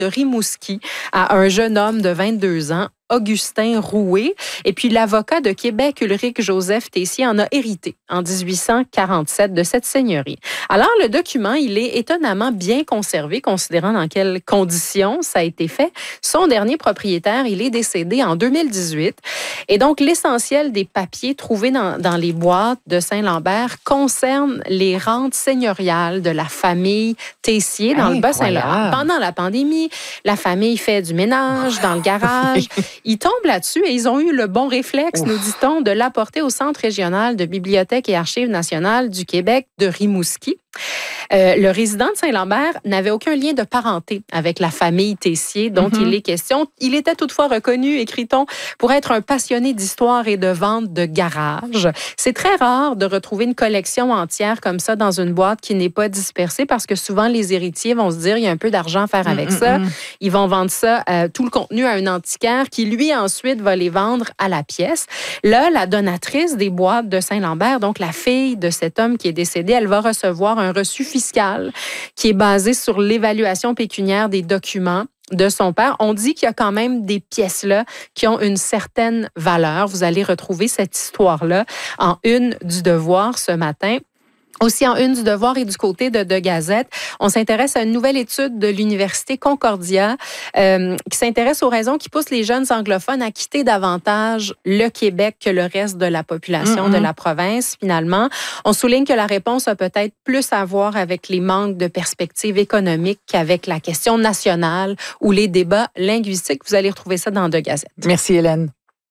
de Rimouski à un jeune homme de 22 ans, Augustin Roué. Et puis, l'avocat de Québec, Ulrich Joseph Tessier, en a hérité en 1847 de cette seigneurie. Alors, le document, il est étonnamment bien conservé, considérant dans quelles conditions ça a été fait. Son dernier propriétaire, il est décédé en 2018. Et donc, l'essentiel des papiers trouvés dans les boîtes de Saint-Lambert concerne les rentes seigneuriales de la famille Tessier dans le Bas-Saint-Laurent. Pendant la pandémie, la famille fait du ménage dans le garage. Ils tombent là-dessus et ils ont eu le bon réflexe, nous dit-on, de l'apporter au Centre régional de bibliothèque et archives nationales du Québec de Rimouski. Le résident de Saint-Lambert n'avait aucun lien de parenté avec la famille Tessier dont il est question. Il était toutefois reconnu, écrit-on, pour être un passionné d'histoire et de vente de garage. C'est très rare de retrouver une collection entière comme ça dans une boîte qui n'est pas dispersée parce que souvent les héritiers vont se dire il y a un peu d'argent à faire avec ça. Ils vont vendre ça, tout le contenu à un antiquaire qui lui ensuite va les vendre à la pièce. Là, la donatrice des boîtes de Saint-Lambert, donc la fille de cet homme qui est décédé, elle va recevoir un reçu fiscal qui est basé sur l'évaluation pécuniaire des documents de son père. On dit qu'il y a quand même des pièces-là qui ont une certaine valeur. Vous allez retrouver cette histoire-là en une du Devoir ce matin. Aussi en une du Devoir et du côté de Gazette, on s'intéresse à une nouvelle étude de l'Université Concordia qui s'intéresse aux raisons qui poussent les jeunes anglophones à quitter davantage le Québec que le reste de la population de la province, finalement. On souligne que la réponse a peut-être plus à voir avec les manques de perspectives économiques qu'avec la question nationale ou les débats linguistiques. Vous allez retrouver ça dans Gazette. Merci, Hélène.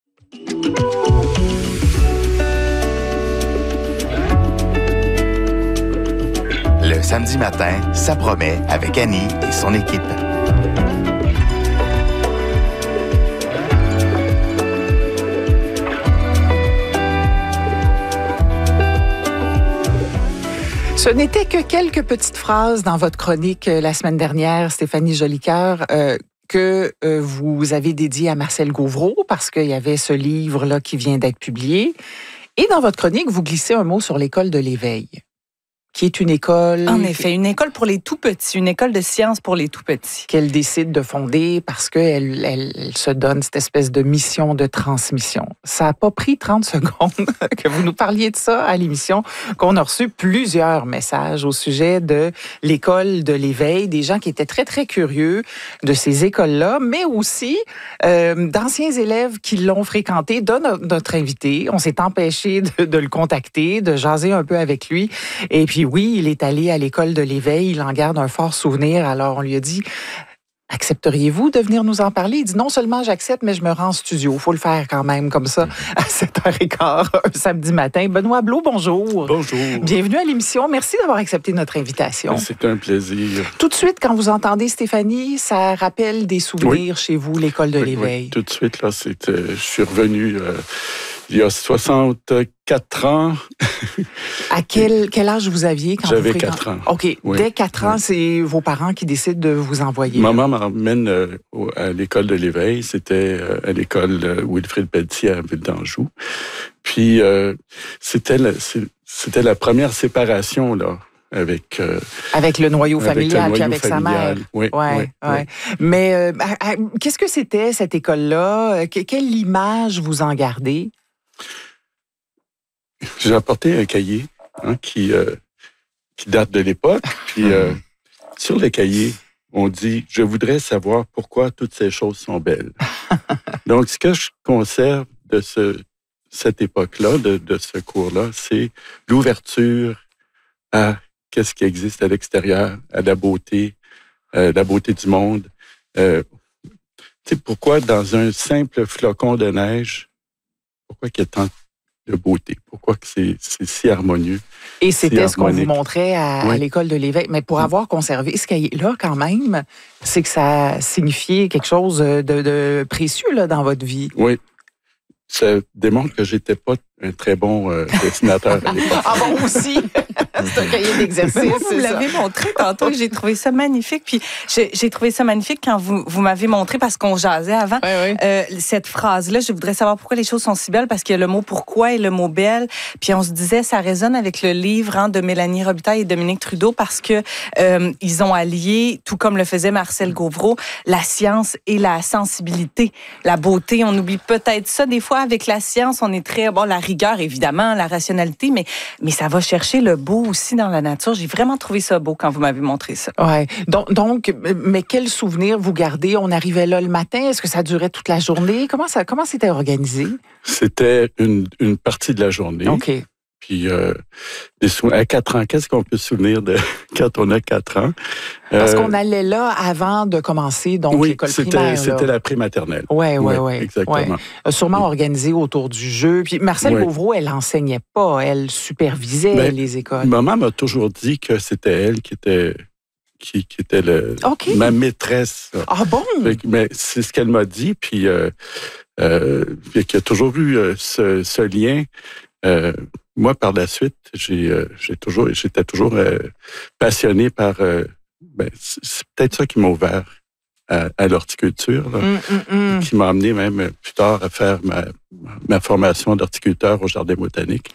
Le samedi matin, ça promet avec Annie et son équipe. Ce n'était que quelques petites phrases dans votre chronique la semaine dernière, Stéphanie Jolicoeur, que vous avez dédié à Marcel Gauvreau parce qu'il y avait ce livre-là qui vient d'être publié. Et dans votre chronique, vous glissez un mot sur l'école de l'éveil, qui est une école... En effet, une école pour les tout-petits, une école de sciences pour les tout-petits. Qu'elle décide de fonder parce qu'elle se donne cette espèce de mission de transmission. Ça n'a pas pris 30 secondes que vous nous parliez de ça à l'émission, qu'on a reçu plusieurs messages au sujet de l'école de l'éveil, des gens qui étaient très, très curieux de ces écoles-là, mais aussi d'anciens élèves qui l'ont fréquenté, dont notre invité. On s'est empêché de le contacter, de jaser un peu avec lui. Et puis, oui, il est allé à l'école de l'éveil, il en garde un fort souvenir. Alors, on lui a dit, accepteriez-vous de venir nous en parler? Il dit, non seulement j'accepte, mais je me rends en studio. Il faut le faire quand même, comme ça, à 7h15, un samedi matin. Benoît Blot, bonjour. Bonjour. Bienvenue à l'émission. Merci d'avoir accepté notre invitation. C'est un plaisir. Tout de suite, quand vous entendez Stéphanie, ça rappelle des souvenirs chez vous, l'école de l'éveil. Oui, tout de suite, là, je suis revenu... il y a 64 ans. À quel âge vous aviez quand J'avais vous 4 ans. OK. Oui. Dès 4 ans, c'est vos parents qui décident de vous envoyer. Maman m'emmène à l'école de l'éveil. C'était à l'école Wilfrid Pelletier à Ville d'Anjou. Puis, c'était la première séparation, là. Avec le noyau familial, puis avec sa mère. Oui. Mais qu'est-ce que c'était, cette école-là? Quelle image vous en gardez? J'ai apporté un cahier qui date de l'époque. Puis sur le cahier, on dit « Je voudrais savoir pourquoi toutes ces choses sont belles. » Donc, ce que je conserve de cette époque-là, de ce cours-là, c'est l'ouverture à qu'est-ce qui existe à l'extérieur, à la beauté du monde. Tu sais, pourquoi dans un simple flocon de neige, pourquoi il y a tant de beauté? Pourquoi que c'est si harmonieux? Et c'était ce qu'on vous montrait à l'école de l'éveil. Mais pour avoir conservé ce cahier-là, quand même, c'est que ça signifiait quelque chose de précieux là, dans votre vie. Oui. Ça démontre que j'étais pas un très bon dessinateur à l'époque. Ah bon, aussi? C'est un cahier d'exercice. Vous me l'avez montré tantôt et j'ai trouvé ça magnifique. Puis j'ai trouvé ça magnifique quand vous m'avez montré, parce qu'on jasait avant, cette phrase-là. Je voudrais savoir pourquoi les choses sont si belles, parce qu'il y a le mot pourquoi et le mot belle. Puis on se disait, ça résonne avec le livre de Mélanie Robitaille et Dominique Trudeau, parce que ils ont allié, tout comme le faisait Marcel Gauvreau, la science et la sensibilité, la beauté. On oublie peut-être ça des fois avec la science. On est très, la rigueur évidemment, la rationalité, mais ça va chercher le beau aussi dans la nature. J'ai vraiment trouvé ça beau quand vous m'avez montré ça. Ouais. Donc, mais quel souvenir vous gardez? On arrivait là le matin. Est-ce que ça durait toute la journée? Comment c'était organisé? C'était une partie de la journée. OK. Puis, à 4 ans, qu'est-ce qu'on peut se souvenir de quand on a 4 ans? Parce qu'on allait là avant de commencer, donc, l'école primaire. C'était la prématernelle. Oui. Exactement. Ouais. Sûrement organisé autour du jeu. Puis Marcel Gauvreau, elle enseignait pas, elle supervisait les écoles. Maman m'a toujours dit que c'était elle qui était ma maîtresse. Ah bon? Mais c'est ce qu'elle m'a dit, puis qu'il y a toujours eu ce lien. Moi, par la suite, j'étais toujours passionné par. C'est peut-être ça qui m'a ouvert à l'horticulture, là, qui m'a amené même plus tard à faire ma formation d'horticulteur au jardin botanique.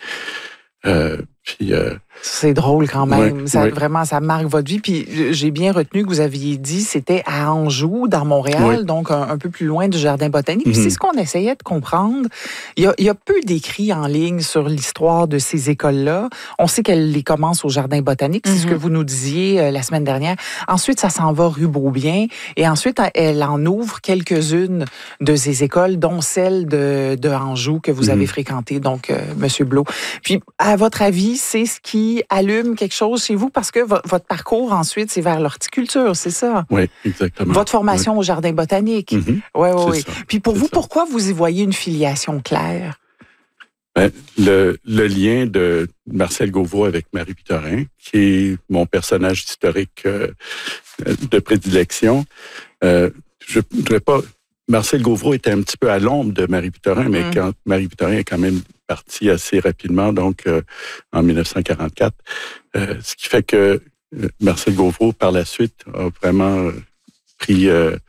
C'est drôle quand même. Vraiment, ça marque votre vie. Puis j'ai bien retenu que vous aviez dit c'était à Anjou, dans Montréal, donc un peu plus loin du jardin botanique. Puis c'est ce qu'on essayait de comprendre. Il y a peu d'écrits en ligne sur l'histoire de ces écoles-là. On sait qu'elles les commencent au jardin botanique, c'est ce que vous nous disiez la semaine dernière. Ensuite, ça s'en va rue Beaubien. Et ensuite, elle en ouvre quelques-unes de ces écoles, dont celle de Anjou que vous avez fréquentée, donc Monsieur Blot. Puis, à votre avis, c'est ce qui allume quelque chose chez vous? Parce que votre parcours, ensuite, c'est vers l'horticulture, c'est ça? Oui, exactement. Votre formation au jardin botanique. Oui. Puis pour vous, ça. Pourquoi vous y voyez une filiation claire? Le lien de Marcel Gauvreau avec Marie Victorin, qui est mon personnage historique de prédilection. Je ne voudrais pas... Marcel Gauvreau était un petit peu à l'ombre de Marie Victorin, mais quand Marie Victorin est quand même partie assez rapidement, donc en 1944, ce qui fait que Marcel Gauvreau, par la suite, a vraiment pris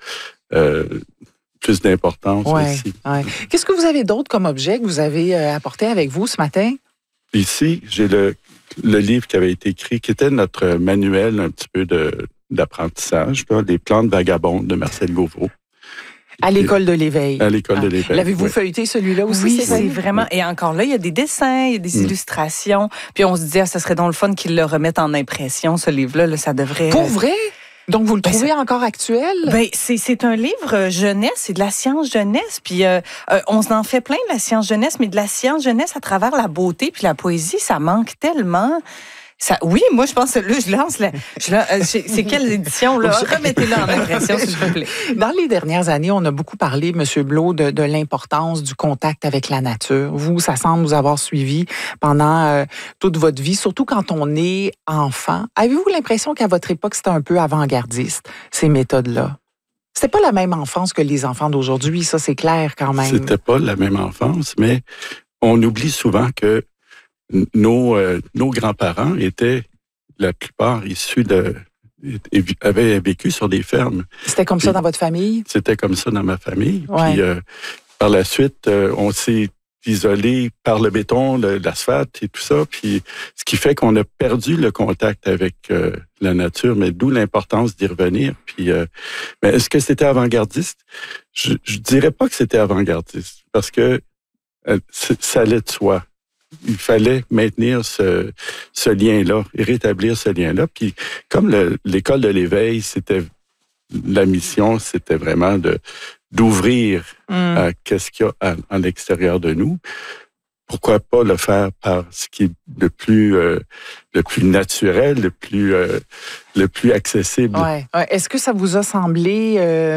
plus d'importance aussi. Ouais. Qu'est-ce que vous avez d'autre comme objet que vous avez apporté avec vous ce matin? Ici, j'ai le livre qui avait été écrit, qui était notre manuel un petit peu d'apprentissage, des plantes vagabondes de Marcel Gauvreau. À l'école de l'Éveil. À l'école de l'Éveil. L'avez-vous feuilleté celui-là aussi? Oui, c'est vraiment. Et encore là, il y a des dessins, il y a des illustrations. Puis on se dit, ça serait donc le fun qu'ils le remettent en impression, ce livre-là. Là, ça devrait. Pour vrai? Donc, vous le trouvez encore actuel? C'est un livre jeunesse, c'est de la science jeunesse. Puis on en fait plein de la science jeunesse, mais de la science jeunesse à travers la beauté puis la poésie, ça manque tellement. Oui, moi, je pense que là, je lance. C'est quelle édition, là? Remettez-la en impression, s'il vous plaît. Dans les dernières années, on a beaucoup parlé, M. Blot, de l'importance du contact avec la nature. Vous, ça semble vous avoir suivi pendant toute votre vie, surtout quand on est enfant. Avez-vous l'impression qu'à votre époque, c'était un peu avant-gardiste, ces méthodes-là? C'était pas la même enfance que les enfants d'aujourd'hui, ça, c'est clair quand même. C'était pas la même enfance, mais on oublie souvent que nos grands-parents étaient, la plupart, issus avaient vécu sur des fermes. C'était comme ça dans votre famille? C'était comme ça dans ma famille. Ouais. Puis, par la suite, on s'est isolé par le béton, l'asphalte et tout ça. Puis, ce qui fait qu'on a perdu le contact avec la nature, mais d'où l'importance d'y revenir. Puis, mais est-ce que c'était avant-gardiste? Je dirais pas que c'était avant-gardiste, parce que ça allait de soi. Il fallait maintenir ce lien-là et rétablir ce lien-là. Puis, comme l'école de l'Éveil, la mission, c'était vraiment d'ouvrir à qu'est-ce qu'il y a à l'extérieur de nous. Pourquoi pas le faire par ce qui est le plus naturel, le plus accessible. Ouais. Est-ce que ça vous a semblé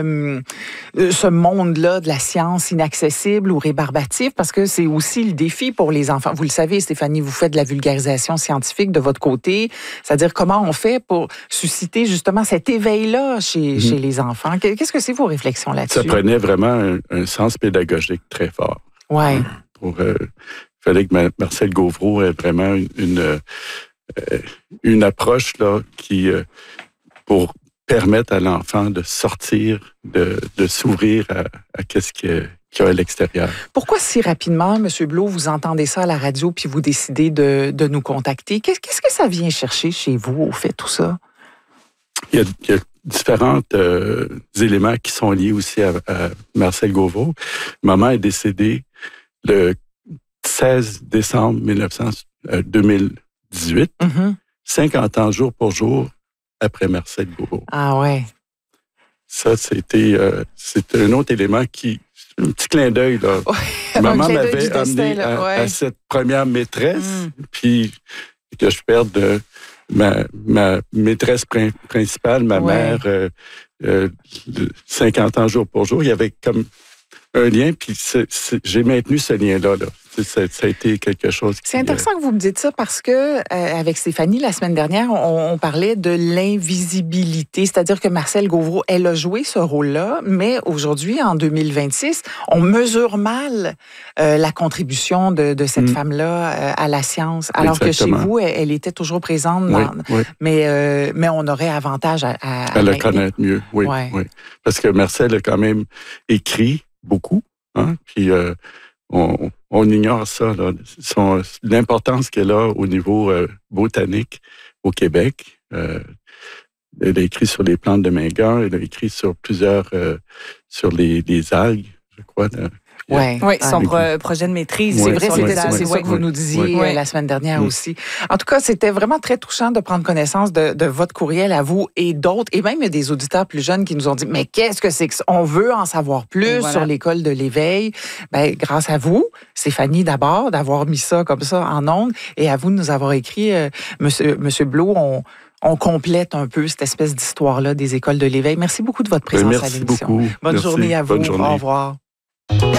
ce monde-là de la science inaccessible ou rébarbatif? Parce que c'est aussi le défi pour les enfants. Vous le savez, Stéphanie, vous faites de la vulgarisation scientifique de votre côté. C'est-à-dire comment on fait pour susciter justement cet éveil-là chez les enfants. Qu'est-ce que c'est vos réflexions là-dessus? Ça prenait vraiment un sens pédagogique très fort. Ouais. Il fallait que Marcel Gauvreau ait vraiment une approche là qui pour permettre à l'enfant de sortir, de s'ouvrir à qu'est-ce qu'il y a à l'extérieur. Pourquoi si rapidement, M. Blot, vous entendez ça à la radio puis vous décidez de nous contacter? Qu'est-ce que ça vient chercher chez vous, au fait, tout ça? Il y a différents éléments qui sont liés aussi à Marcel Gauvreau. Maman est décédée le 16 décembre 2018, 50 ans jour pour jour après Marcel Gauvreau. Ah ouais. Ça, c'est un autre élément qui... Un petit clin d'œil, là. Ouais, maman m'avait amené à cette première maîtresse, puis que je perde ma maîtresse principale, ma mère, 50 ans jour pour jour. Il y avait comme un lien, puis j'ai maintenu ce lien-là. Là. Ça a été quelque chose. C'est intéressant que vous me dites ça parce que avec Stéphanie, la semaine dernière, on parlait de l'invisibilité. C'est-à-dire que Marcel Gauvreau, elle a joué ce rôle-là, mais aujourd'hui, en 2026, on mesure mal la contribution de cette femme-là à la science. Alors Exactement. que chez vous, elle était toujours présente. Oui. Mais on aurait avantage à la connaître mieux, oui. Parce que Marcel a quand même écrit beaucoup, hein, puis on ignore ça, là, l'importance qu'elle a au niveau botanique au Québec. Elle a écrit sur les plantes de Mingan, elle a écrit sur plusieurs, sur les algues, je crois. Oui, son projet de maîtrise. C'est vrai, c'est ça que vous nous disiez la semaine dernière aussi. En tout cas, c'était vraiment très touchant de prendre connaissance de votre courriel à vous et d'autres, et même des auditeurs plus jeunes qui nous ont dit, mais qu'est-ce que c'est que ça? On veut en savoir plus sur l'école de l'éveil. Ben, grâce à vous, Stéphanie d'abord, d'avoir mis ça comme ça en ondes, et à vous de nous avoir écrit, Monsieur Blot, on complète un peu cette espèce d'histoire-là des écoles de l'éveil. Merci beaucoup de votre présence à l'émission. Merci beaucoup. Bonne journée à vous. Bonne journée. Au revoir.